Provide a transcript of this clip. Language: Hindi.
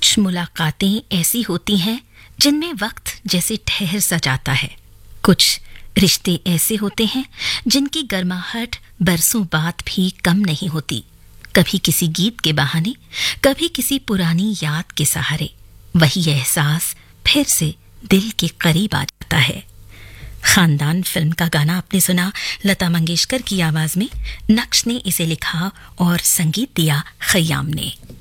कुछ मुलाकातें ऐसी होती हैं जिनमें वक्त जैसे ठहर सा जाता है। कुछ रिश्ते ऐसे होते हैं जिनकी गर्माहट बरसों बाद भी कम नहीं होती। कभी किसी गीत के बहाने, कभी किसी पुरानी याद के सहारे वही एहसास फिर से दिल के करीब आ जाता है। खानदान फिल्म का गाना आपने सुना लता मंगेशकर की आवाज में। नक्श ने इसे लिखा और संगीत दिया खयाम ने।